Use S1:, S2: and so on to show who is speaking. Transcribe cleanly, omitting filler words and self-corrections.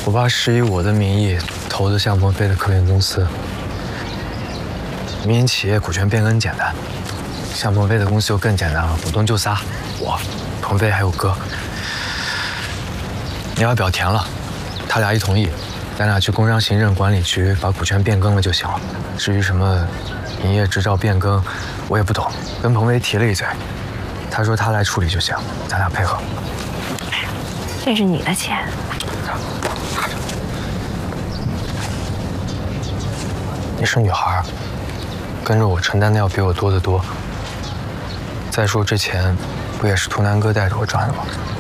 S1: 我爸是以我的名义投的向鹏飞的科研公司。民营企业股权变更简单，向鹏飞的公司就更简单了，股东就仨，我、鹏飞还有哥。你要表填了，他俩一同意，咱俩去工商行政管理局把股权变更了就行了。至于什么营业执照变更，我也不懂，跟鹏飞提了一嘴，他说他来处理就行，咱俩配合。
S2: 这是你的钱。
S1: 你是女孩，跟着我承担的要比我多得多。再说这钱，不也是图南哥带着我赚的吗？